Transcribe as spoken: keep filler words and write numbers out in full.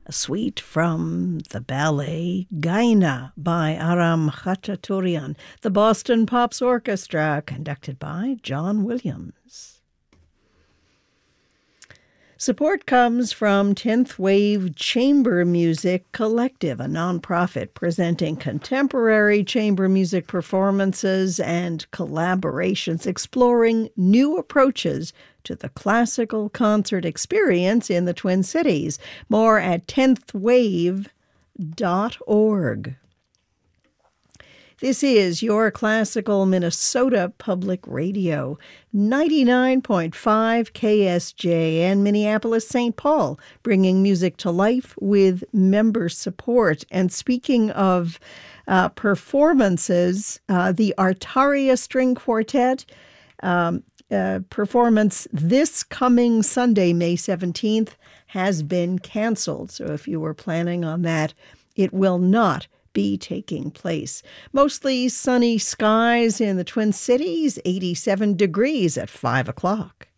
a suite from the ballet Gaina by Aram Khatchatorian, the Boston Pops Orchestra, conducted by John Williams. Support comes from tenth Wave Chamber Music Collective, a nonprofit presenting contemporary chamber music performances and collaborations, exploring new approaches to the classical concert experience in the Twin Cities. More at tenth wave dot org. This is your Classical Minnesota Public Radio, ninety-nine point five K S J and Minneapolis, Saint Paul, bringing music to life with member support. And speaking of uh, performances, uh, the Artaria String Quartet um, uh, performance this coming Sunday, May seventeenth, has been canceled. So if you were planning on that, it will not be taking place. Mostly sunny skies in the Twin Cities, eighty-seven degrees at five o'clock.